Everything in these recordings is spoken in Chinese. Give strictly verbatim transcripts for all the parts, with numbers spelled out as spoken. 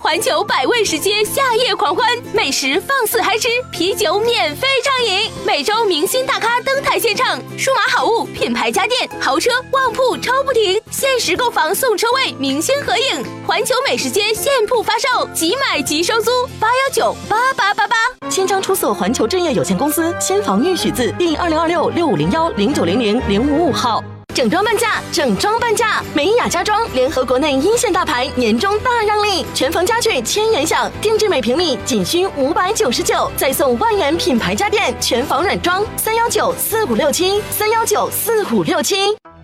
环球百味食街夏夜狂欢，美食放肆嗨吃，啤酒免费畅饮，每周明星大咖登台献唱，数码好物、品牌家电、豪车、旺铺抽不停，限时购房送车位，明星合影，环球美食街现铺发售，即买即收租，八幺九八八八八。 千张出色环球置业有限公司千房玉许字第二零二六六五零幺零九零零零五五号。整装半价，整装半价！美雅家装联合国内一线大牌，年终大让利，全房家具千元享，定制每平米仅需五百九十九，再送万元品牌家电，全房软装。三幺九四五六七，三幺九四五六七。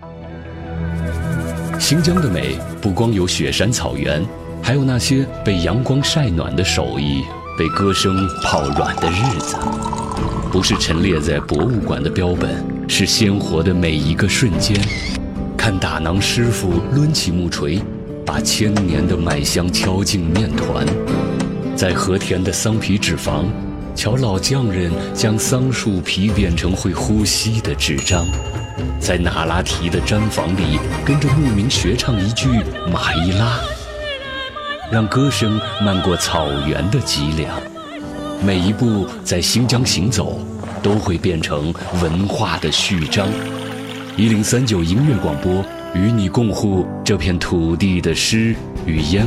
新疆的美不光有雪山草原，还有那些被阳光晒暖的手艺，被歌声泡软的日子。不是陈列在博物馆的标本，是鲜活的每一个瞬间。看打囊师傅抡起木锤，把千年的麦香敲进面团；在和田的桑皮纸坊，瞧老匠人将桑树皮变成会呼吸的纸张；在那拉提的毡房里，跟着牧民学唱一句马伊拉，让歌声漫过草原的脊梁。每一步在新疆行走，都会变成文化的序章。一零三九音乐广播，与你共护这片土地的诗与烟。